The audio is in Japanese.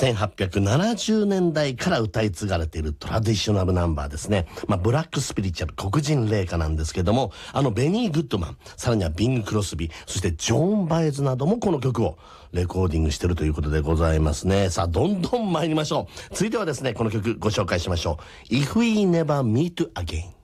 1870年代から歌い継がれているトラディショナルナンバーですね。ブラックスピリチュアル、黒人霊歌なんですけども、ベニー・グッドマン、さらにはビング・クロスビー、そしてジョーン・バエズなどもこの曲をレコーディングしてるということでございますね。さあ、どんどん参りましょう。続いてはですね、この曲ご紹介しましょう。If We Never Meet Again。